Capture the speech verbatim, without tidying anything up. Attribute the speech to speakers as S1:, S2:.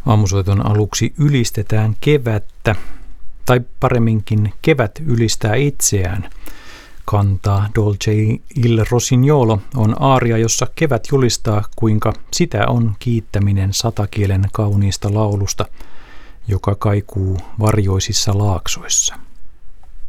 S1: Aamusoiton aluksi ylistetään kevättä, tai paremminkin kevät ylistää itseään. Kantaa Dolce il Rossignolo on aaria, jossa kevät julistaa, kuinka sitä on kiittäminen satakielen kauniista laulusta, joka kaikuu varjoisissa laaksoissa.